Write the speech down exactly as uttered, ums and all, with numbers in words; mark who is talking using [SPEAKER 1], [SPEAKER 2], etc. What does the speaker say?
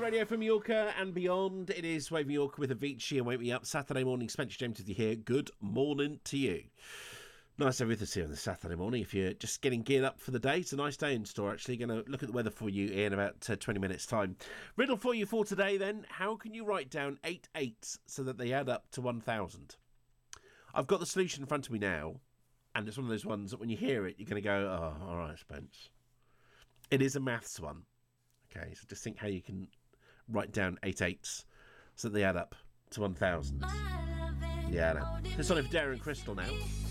[SPEAKER 1] Radio from Mallorca and beyond. It is Wave Mallorca with Avicii and Wake Me Up. Saturday morning, Spencer James with you here. Good morning to you. Nice to have with us here on the Saturday morning. If you're just getting geared up for the day, it's a nice day in store, actually. Going to look at the weather for you in about uh, twenty minutes' time. Riddle for you for today, then. How can you write down eight eights so that they add up to one thousand? I've got the solution in front of me now, and it's one of those ones that when you hear it, you're going to go, oh, all right, Spence. It is a maths one. Okay, so just think how you can write down eight eights so that they add up to one thousand. Yeah, I know. It's on for Darren Crystal now.